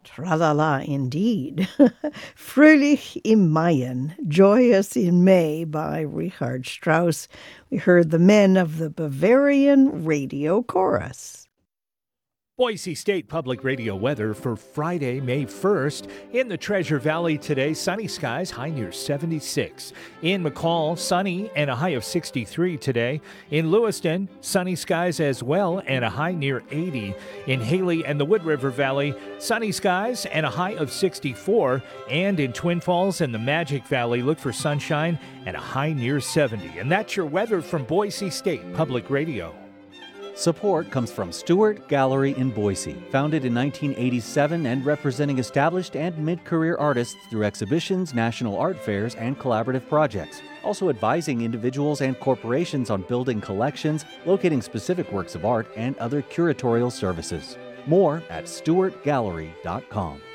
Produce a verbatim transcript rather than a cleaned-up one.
Tra-la-la indeed. Fröhlich im Mayen, Joyous in May by Richard Strauss. We heard the men of the Bavarian Radio Chorus. Boise State Public Radio weather for Friday, May first. In the Treasure Valley today, sunny skies, high near seventy-six. In McCall, sunny and a high of sixty-three today. In Lewiston, sunny skies as well and a high near eighty. In Haley and the Wood River Valley, sunny skies and a high of sixty-four. And in Twin Falls and the Magic Valley, look for sunshine and a high near seventy. And that's your weather from Boise State Public Radio. Support comes from Stewart Gallery in Boise, founded in nineteen eighty-seven and representing established and mid-career artists through exhibitions, national art fairs, and collaborative projects. Also advising individuals and corporations on building collections, locating specific works of art, and other curatorial services. More at stewart gallery dot com.